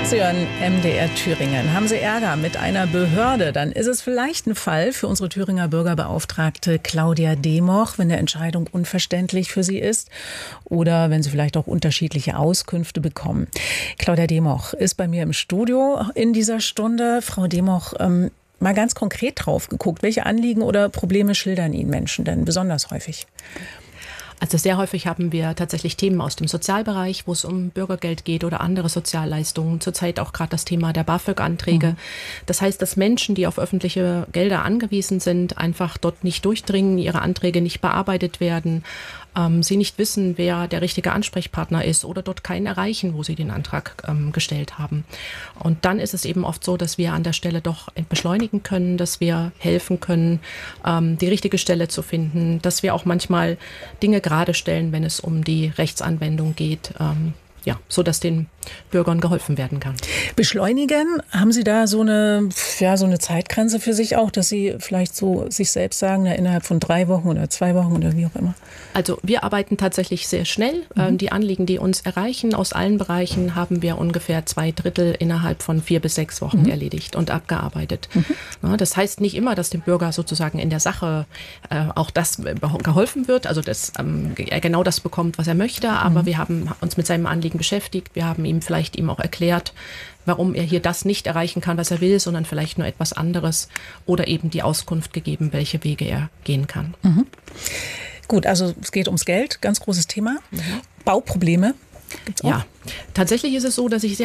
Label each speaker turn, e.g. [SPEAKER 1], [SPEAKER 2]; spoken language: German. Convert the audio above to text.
[SPEAKER 1] Sie hören MDR Thüringen. Haben Sie Ärger mit einer Behörde, dann ist es vielleicht ein Fall für unsere Thüringer Bürgerbeauftragte Claudia Democh, wenn eine Entscheidung unverständlich für Sie ist oder wenn Sie vielleicht auch unterschiedliche Auskünfte bekommen. Claudia Democh ist bei mir im Studio in dieser Stunde. Frau Democh, mal ganz konkret drauf geguckt, welche Anliegen oder Probleme schildern Ihnen Menschen denn besonders häufig?
[SPEAKER 2] Also sehr häufig haben wir tatsächlich Themen aus dem Sozialbereich, wo es um Bürgergeld geht oder andere Sozialleistungen. Zurzeit auch gerade das Thema der BAföG-Anträge. Das heißt, dass Menschen, die auf öffentliche Gelder angewiesen sind, einfach dort nicht durchdringen, ihre Anträge nicht bearbeitet werden, sie nicht wissen, wer der richtige Ansprechpartner ist oder dort keinen erreichen, wo sie den Antrag gestellt haben. Und dann ist es eben oft so, dass wir an der Stelle doch beschleunigen können, dass wir helfen können, die richtige Stelle zu finden, dass wir auch manchmal Dinge gerade stellen, wenn es um die Rechtsanwendung geht, so dass den Bürgern geholfen werden kann.
[SPEAKER 1] Beschleunigen, haben Sie da so eine Zeitgrenze für sich auch, dass Sie vielleicht so sich selbst sagen, innerhalb von 3 Wochen oder 2 Wochen oder wie auch immer?
[SPEAKER 2] Also wir arbeiten tatsächlich sehr schnell. Die Anliegen, die uns erreichen aus allen Bereichen, haben wir ungefähr 2/3 innerhalb von 4 bis 6 Wochen erledigt und abgearbeitet. Das heißt nicht immer, dass dem Bürger sozusagen in der Sache auch das geholfen wird, also dass er genau das bekommt, was er möchte, aber wir haben uns mit seinem Anliegen beschäftigt, wir haben ihm auch erklärt, warum er hier das nicht erreichen kann, was er will, sondern vielleicht nur etwas anderes oder eben die Auskunft gegeben, welche Wege er gehen kann.
[SPEAKER 1] Gut, also es geht ums Geld, ganz großes Thema. Bauprobleme gibt's auch?
[SPEAKER 2] Ja, tatsächlich ist es so, dass ich sehr